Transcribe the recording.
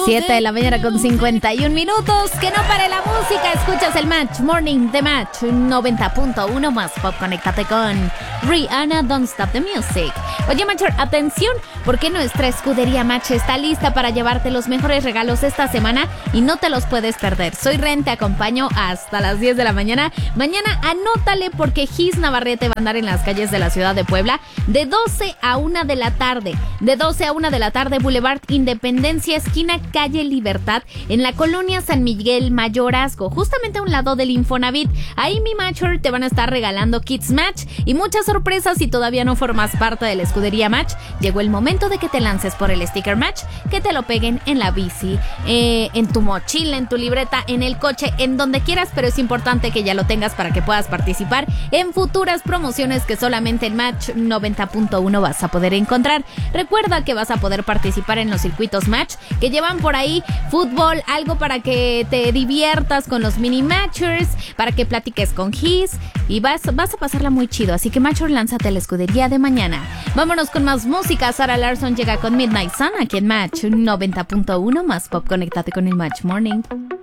7 de la mañana con 51 minutos. Que no pare la música. Escuchas el Match Morning de Match 90.1 más pop. Conéctate con Rihanna, Don't Stop the Music. Oye, Matcher, atención, porque nuestra escudería Match está lista para llevarte los mejores regalos esta semana y no te los puedes perder. Soy Ren, te acompaño hasta las 10 de la mañana. Mañana anótale porque Gis Navarrete va a andar en las calles de la ciudad de Puebla de 12 a 1 de la tarde. De 12 a 1 de la tarde, Boulevard Independencia, esquina Calle Libertad, en la colonia San Miguel Mayorazgo, justamente a un lado del Infonavit. Ahí, mi Matcher, te van a estar regalando kits Match y muchas sorpresas. Si todavía no formas parte de la escudería Match, llegó el momento de que te lances por el sticker Match, que te lo peguen en la bici, en tu mochila, en tu libreta, en el coche, en donde quieras, pero es importante que ya lo tengas para que puedas participar en futuras promociones que solamente en Match 90.1 vas a poder encontrar. Recuerda que vas a poder participar en los circuitos Match, que llevan por ahí fútbol, algo para que te diviertas con los mini Matchers, para que platiques con Gis y vas a pasarla muy chido. Así que Matcher, lánzate a la escudería de mañana. Vámonos con más música. Sarah Larson llega con Midnight Sun aquí en Match 90.1 más pop. Conéctate con el Match Morning.